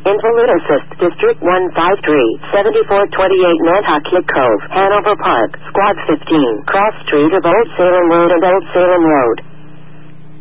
Invalid Assist, District 153, 7428 Nantucket Cove, Hanover Park, Squad 15, Cross Street of Old Salem Road and Old Salem Road.